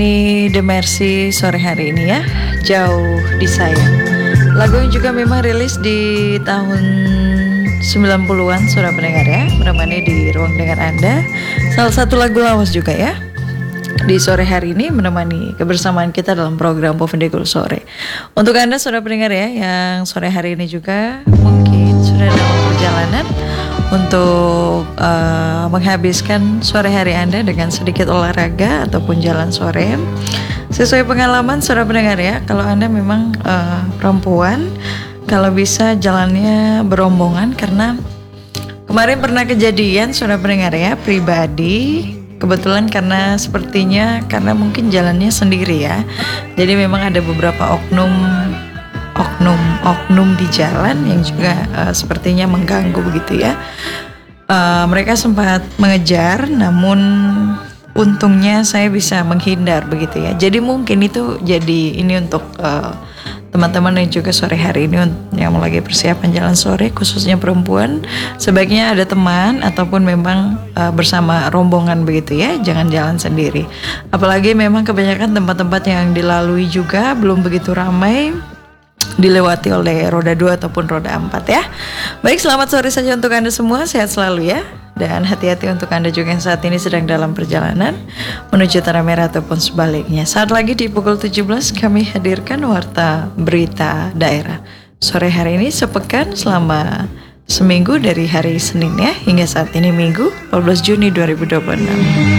menemani The Mercy sore hari ini ya, Jauh Disayang. Lagu yang juga memang rilis di tahun 90-an, saudara pendengar ya, menemani di ruang dengar Anda. Salah satu lagu lawas juga ya, di sore hari ini menemani kebersamaan kita dalam program Povendegul Sore. Untuk Anda saudara pendengar ya, yang sore hari ini juga mungkin sudah dalam perjalanan untuk menghabiskan sore hari Anda dengan sedikit olahraga ataupun jalan sore. Sesuai pengalaman saudara pendengar ya, kalau Anda memang perempuan, kalau bisa jalannya berombongan, karena kemarin pernah kejadian saudara pendengar ya, pribadi. Kebetulan karena sepertinya karena mungkin jalannya sendiri ya, jadi memang ada beberapa oknum di jalan yang juga sepertinya mengganggu begitu ya. Mereka sempat mengejar, namun untungnya saya bisa menghindar begitu ya. Jadi mungkin itu jadi ini untuk teman-teman yang juga sore hari ini yang lagi persiapan jalan sore, khususnya perempuan, sebaiknya ada teman ataupun memang bersama rombongan begitu ya, jangan jalan sendiri. Apalagi memang kebanyakan tempat-tempat yang dilalui juga belum begitu ramai, dilewati oleh roda 2 ataupun roda 4 ya. Baik, selamat sore saja untuk Anda semua, sehat selalu ya. Dan hati-hati untuk Anda juga yang saat ini sedang dalam perjalanan menuju Tanah Merah ataupun sebaliknya. Saat lagi di pukul 17 kami hadirkan Warta Berita Daerah. Sore hari ini sepekan selama seminggu dari hari Senin ya, hingga saat ini Minggu 14 Juni 2026.